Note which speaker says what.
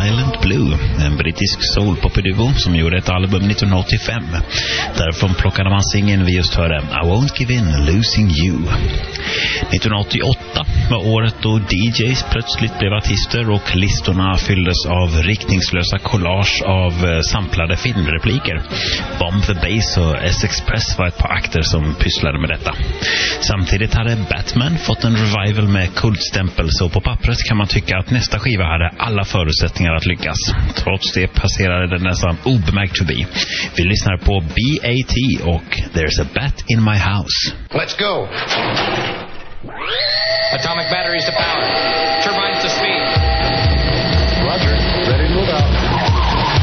Speaker 1: Silent Blue, en brittisk soul-pop-duo som gjorde ett album 1985. Därifrån plockade man singeln vi just hörde, I Won't Give In, Losing You. 1988 var året då DJs plötsligt blev artister och listorna fylldes av riktningslösa collage av samplade filmrepliker. Bomb the Bass och S-Express var ett par akter som pysslade med detta. Samtidigt hade Batman fått en revival med kultstämpel, så på pappret kan man tycka att nästa skiva hade alla förutsättningar att lyckas. Trots det passerade den nästan obemärkt förbi. Vi lyssnar på B.A.T. och There's a Bat in My House.
Speaker 2: Let's go! Atomic batteries to power.